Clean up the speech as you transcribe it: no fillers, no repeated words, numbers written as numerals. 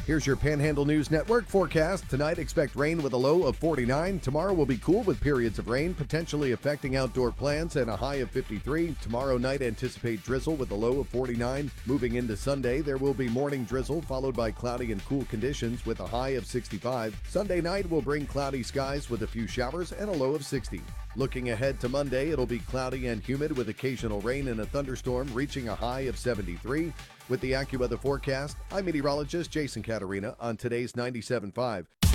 Here's your Panhandle News Network forecast. Tonight, expect rain with a low of 49. Tomorrow will be cool with periods of rain, potentially affecting outdoor plants, and a high of 53. Tomorrow night, anticipate drizzle with a low of 49. Moving into Sunday, there will be morning drizzle, followed by cloudy and cool conditions with a high of 65. Sunday night will bring cloudy skies with a few showers and a low of 60. Looking ahead to Monday, it'll be cloudy and humid with occasional rain and a thunderstorm, reaching a high of 73. With the AccuWeather forecast, I'm meteorologist Jason Caterina on today's 97.5.